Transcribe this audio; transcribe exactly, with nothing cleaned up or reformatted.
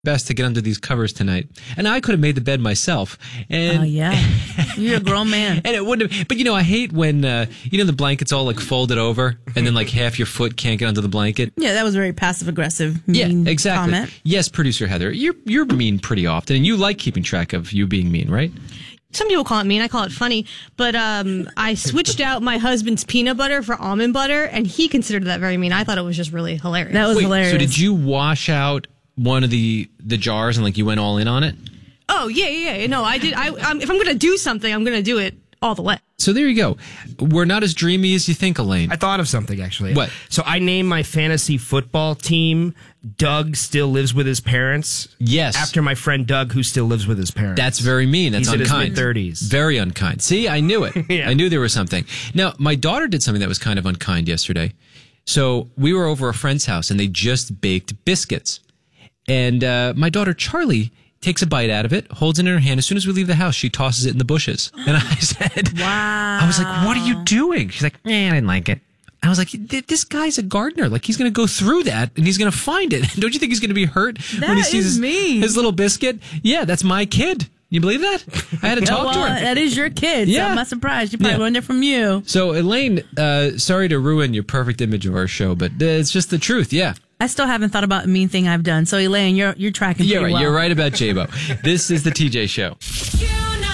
best to get under these covers tonight. And I could have made the bed myself. And oh, yeah. You're a grown man. And it wouldn't have, but you know, I hate when, uh, you know, the blanket's all like folded over and then like half your foot can't get under the blanket. Yeah, that was very passive aggressive. Mean yeah, exactly. Comment. Yes, producer Heather, you're, you're mean pretty often and you like keeping track of you being mean, right? Some people call it mean. I call it funny. But um, I switched out my husband's peanut butter for almond butter, and he considered that very mean. I thought it was just really hilarious. That was Wait, hilarious. So did you wash out one of the, the jars and like you went all in on it? Oh, yeah, yeah, yeah. No, I did. I um, if I'm going to do something, I'm going to do it all the way. So there you go. We're not as dreamy as you think, Elaine. I thought of something, actually. What? So I named my fantasy football team Doug Still Lives With His Parents. Yes. After my friend Doug, who still lives with his parents. That's very mean. That's He's unkind. in his mid-thirties. Very unkind. See, I knew it. Yeah. I knew there was something. Now, my daughter did something that was kind of unkind yesterday. So we were over a friend's house, and they just baked biscuits. And uh, my daughter, Charlie, takes a bite out of it, holds it in her hand. As soon as we leave the house, she tosses it in the bushes. And I said, wow. I was like, what are you doing? She's like, eh, I didn't like it. I was like, this guy's a gardener. Like, he's going to go through that and he's going to find it. Don't you think he's going to be hurt that when he sees is his, mean. his little biscuit? Yeah, that's my kid. You believe that? I had to talk well, to her. That is your kid. Yeah. So I'm not surprised. You probably Yeah. learned it from you. So, Elaine, uh, sorry to ruin your perfect image of our show, but uh, it's just the truth. Yeah. I still haven't thought about a mean thing I've done. So, Elaine, you're you're tracking You're pretty right. well. You're right about J-Bo. This is the T J Show.